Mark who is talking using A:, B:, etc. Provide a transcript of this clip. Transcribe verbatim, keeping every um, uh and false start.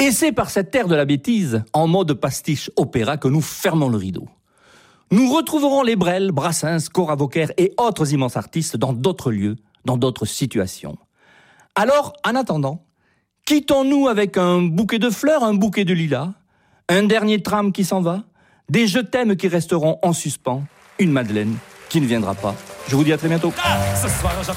A: Et c'est par cette terre de la bêtise, en mode pastiche opéra, que nous fermons le rideau. Nous retrouverons les Brel, Brassens, Cora Vauquer et autres immenses artistes dans d'autres lieux, dans d'autres situations. Alors, en attendant, quittons-nous avec un bouquet de fleurs, un bouquet de lilas, un dernier tram qui s'en va, des je t'aime qui resteront en suspens, une Madeleine qui ne viendra pas. Je vous dis à très bientôt.
B: Ah, ce soir, je